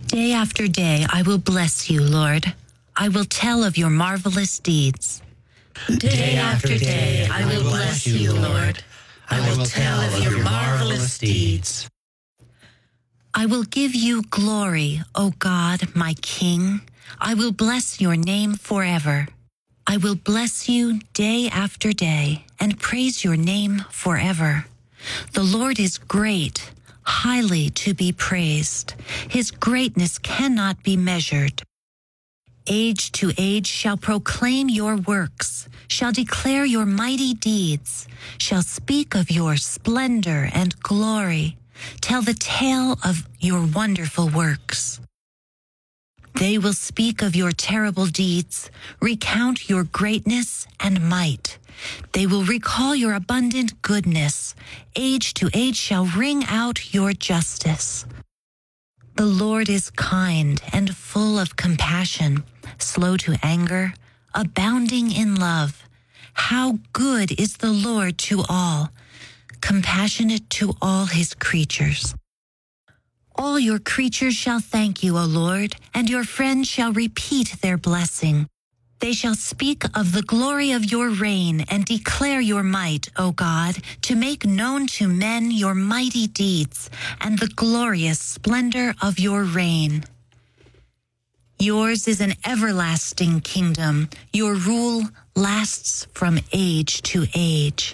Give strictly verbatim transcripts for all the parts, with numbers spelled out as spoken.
Day after day I will bless you, Lord. I will tell of your marvelous deeds. Day after day I will bless you, Lord. I will tell of your marvelous deeds. I will give you glory, O God, my King. I will bless your name forever. I will bless you day after day and praise your name forever. The Lord is great, highly to be praised. His greatness cannot be measured. Age to age shall proclaim your works, shall declare your mighty deeds, shall speak of your splendor and glory, tell the tale of your wonderful works. They will speak of your terrible deeds, recount your greatness and might. They will recall your abundant goodness. Age to age shall ring out your justice. The Lord is kind and full of compassion, slow to anger, abounding in love. How good is the Lord to all, compassionate to all his creatures. All your creatures shall thank you, O Lord, and your friends shall repeat their blessing. They shall speak of the glory of your reign and declare your might, O God, to make known to men your mighty deeds and the glorious splendor of your reign. Yours is an everlasting kingdom. Your rule lasts from age to age.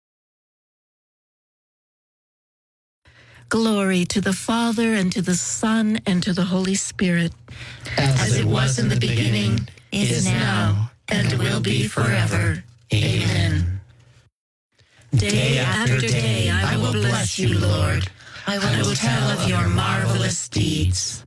Glory to the Father, and to the Son, and to the Holy Spirit. As, As it was in the beginning, is, is now, and will be forever. Amen. Day after day I will bless you, Lord. I will, I will tell of your marvelous deeds.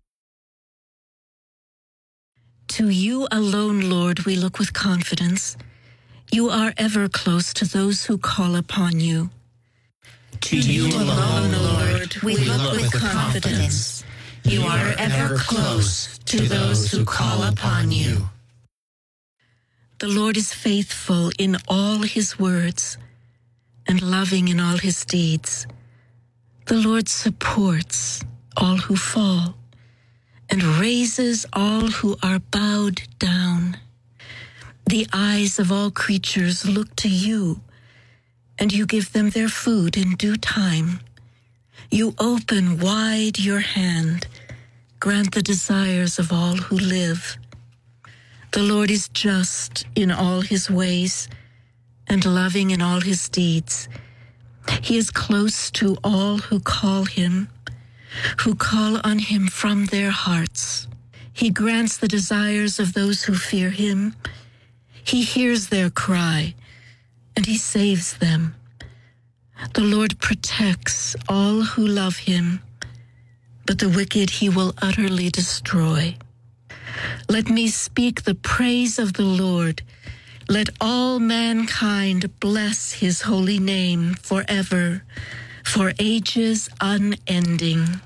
To you alone, Lord, we look with confidence. You are ever close to those who call upon you. To you alone, Lord, we look with confidence. You are ever close to those who call upon you. The Lord is faithful in all his words and loving in all his deeds. The Lord supports all who fall and raises all who are bowed down. The eyes of all creatures look to you, and you give them their food in due time. You open wide your hand, grant the desires of all who live. The Lord is just in all his ways and loving in all his deeds. He is close to all who call him, who call on him from their hearts. He grants the desires of those who fear him. He hears their cry, and he saves them. The Lord protects all who love him, but the wicked he will utterly destroy. Let me speak the praise of the Lord. Let all mankind bless his holy name forever, for ages unending.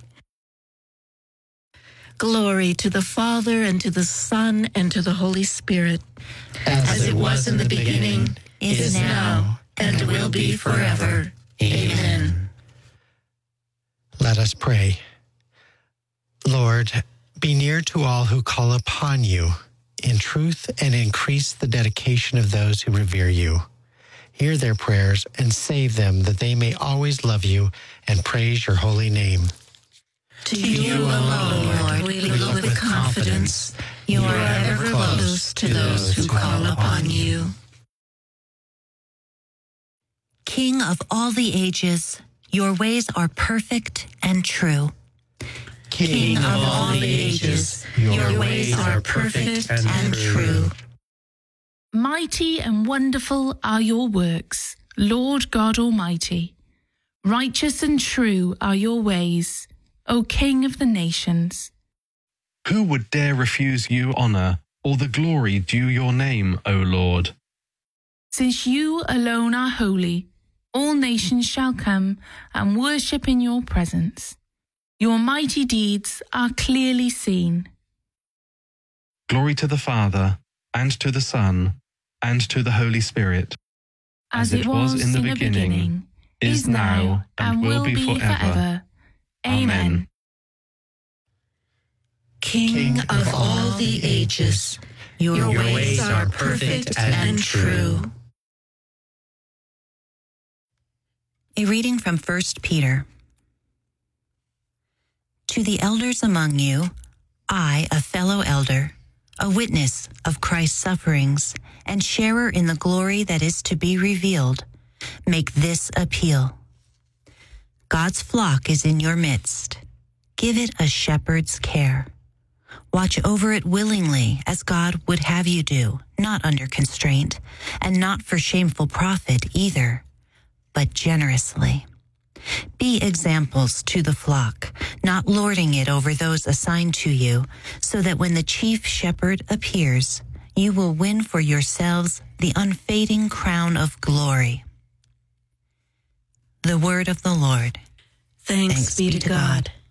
Glory to the Father, and to the Son, and to the Holy Spirit. As, As it was in the beginning, is now, and will be forever. Amen. Let us pray. Lord, be near to all who call upon you in truth, and increase the dedication of those who revere you. Hear their prayers and save them, that they may always love you and praise your holy name. To you alone, Lord, we look with confidence. You are ever close to those who call upon you. King of all the ages, your ways are perfect and true. King of all the ages, your ways are perfect and true. Mighty and wonderful are your works, Lord God Almighty. Righteous and true are your ways, O King of the nations. Who would dare refuse you honour, or the glory due your name, O Lord? Since you alone are holy, all nations shall come and worship in your presence. Your mighty deeds are clearly seen. Glory to the Father, and to the Son, and to the Holy Spirit. As, As it was, was in the, in the beginning, beginning, is now, and will be forever. Amen. King of all the ages, your, Your ways ways are are perfect perfect and and true. A reading from First Peter. To the elders among you, I, a fellow elder, a witness of Christ's sufferings, and sharer in the glory that is to be revealed, make this appeal. God's flock is in your midst. Give it a shepherd's care. Watch over it willingly, as God would have you do, not under constraint, and not for shameful profit either, but generously. Be examples to the flock, not lording it over those assigned to you, so that when the chief shepherd appears, you will win for yourselves the unfading crown of glory. The word of the Lord. Thanks, Thanks be to God.